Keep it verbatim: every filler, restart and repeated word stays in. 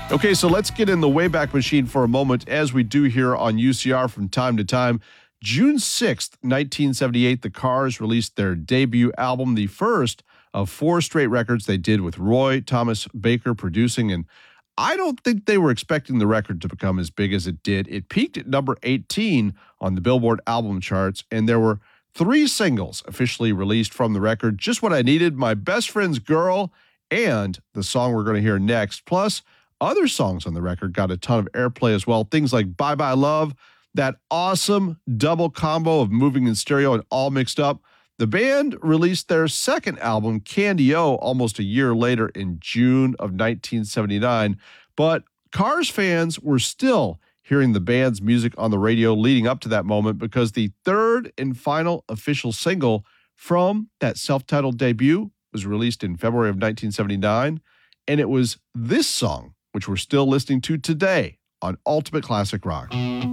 Okay, so let's get in the Wayback Machine for a moment, as we do here on U C R from time to time. June sixth, nineteen seventy-eight, the Cars released their debut album, the first of four straight records they did with Roy Thomas Baker producing, and I don't think they were expecting the record to become as big as it did. It peaked at number eighteen on the Billboard album charts, and there were three singles officially released from the record: Just What I Needed, My Best Friend's Girl, and the song we're going to hear next. Plus, other songs on the record got a ton of airplay as well. Things like Bye Bye Love, that awesome double combo of moving and stereo and all mixed up. The band released their second album, Candy-O, almost a year later in June of nineteen seventy-nine. But Cars fans were still hearing the band's music on the radio leading up to that moment, because the third and final official single from that self-titled debut was released in February of nineteen seventy-nine. And it was this song, which we're still listening to today on Ultimate Classic Rock.